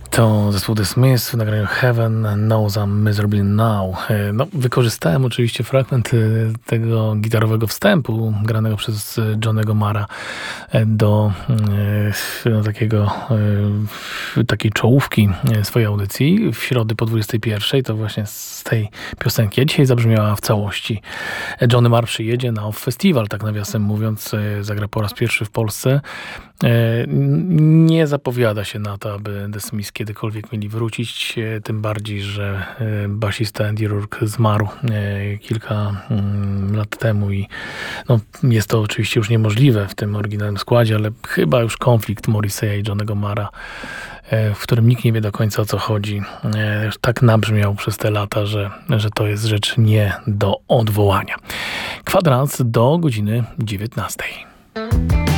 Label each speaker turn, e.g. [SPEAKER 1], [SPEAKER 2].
[SPEAKER 1] To zespół The Smiths w nagraniu Heaven Knows I'm Miserable Now. No, wykorzystałem oczywiście fragment tego gitarowego wstępu granego przez Johnnego Marra do takiej czołówki swojej audycji w środę po 21:00. To właśnie z tej piosenki. A dzisiaj zabrzmiała w całości. Johnny Marr przyjedzie na Off Festival, tak nawiasem mówiąc, zagra po raz pierwszy w Polsce. Nie zapowiada się na to, aby The Smiths kiedykolwiek mieli wrócić, tym bardziej, że basista Andy Rourke zmarł kilka lat temu i jest to oczywiście już niemożliwe w tym oryginalnym składzie, ale chyba już konflikt Morrissey'a i Johnnego Marra, w którym nikt nie wie do końca, o co chodzi, tak nabrzmiał przez te lata, że to jest rzecz nie do odwołania. Kwadrans do godziny 19:00.